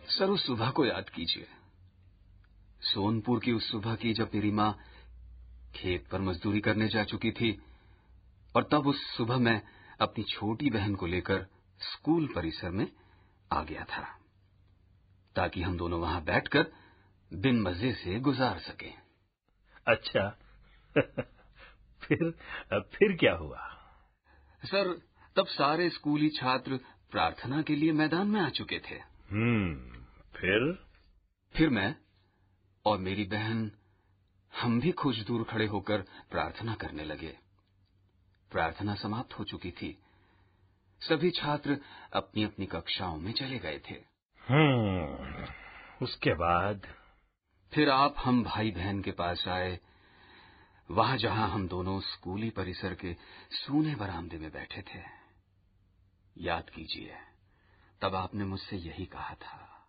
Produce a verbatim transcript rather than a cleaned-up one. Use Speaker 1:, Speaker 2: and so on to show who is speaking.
Speaker 1: Sir, उस सुबह को याद कीजिए, सोनपुर की उस सुबह की जब मेरी माँ खेत पर मजदूरी करने जा चुकी थी, और तब उस सुबह मैं अपनी छोटी बहन को लेकर स्कूल परिसर में आ गया था, ताकि हम दोनों वहां बैठकर दिन मजे से गुजार सकें।
Speaker 2: अच्छा। फिर फिर क्या हुआ?
Speaker 1: सर, तब सारे स्कूली छात्र प्रार्थना के लिए मैदान में आ चुके थे।
Speaker 2: हम्म फिर
Speaker 1: फिर मैं और मेरी बहन, हम भी कुछ दूर खड़े होकर प्रार्थना करने लगे। प्रार्थना समाप्त हो चुकी थी। सभी छात्र अपनी अपनी कक्षाओं में चले गए थे।
Speaker 2: हम्म उसके बाद?
Speaker 1: फिर आप हम भाई बहन के पास आए, वहां जहां हम दोनों स्कूली परिसर के सूने बरामदे में बैठे थे। याद कीजिए, तब आपने मुझसे यही कहा था,